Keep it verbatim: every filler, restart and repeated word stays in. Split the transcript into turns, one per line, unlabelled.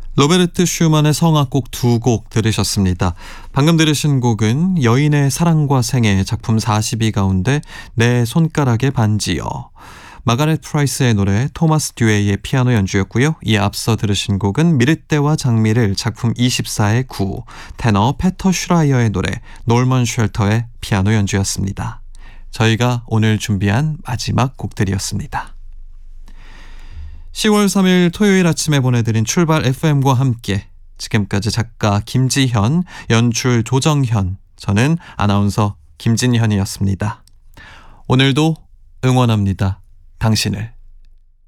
로베르트 슈만의 성악곡 두 곡 들으셨습니다. 방금 들으신 곡은 여인의 사랑과 생애 작품 사십이 가운데 내 손가락의 반지여, 마가렛 프라이스의 노래, 토마스 듀웨이의 피아노 연주였고요. 이에 앞서 들으신 곡은 미르떼와 장미를 작품 이십사의 구, 테너 페터 슈라이어의 노래, 놀먼 쉘터의 피아노 연주였습니다. 저희가 오늘 준비한 마지막 곡들이었습니다. 시월 삼일 토요일 아침에 보내드린 출발 에프엠과 함께 지금까지 작가 김지현, 연출 조정현, 저는 아나운서 김진현이었습니다. 오늘도 응원합니다. 당신을.